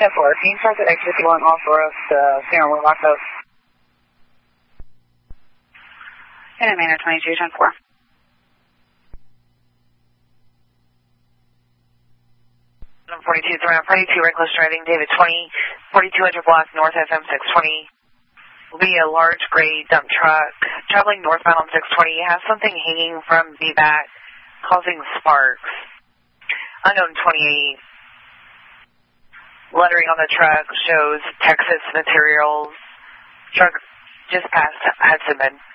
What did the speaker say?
10-4. Can you start at X51 off for us, San Juan Lock Up? And Manor 22, 10-4. I'm 42, it's around 42, reckless driving, David 20, 4200 block, north FM 620. Will be a large gray dump truck traveling northbound on 620. It has something hanging from the back, causing sparks. Unknown 28. Lettering on the truck shows Texas Materials. Truck just passed Hudson.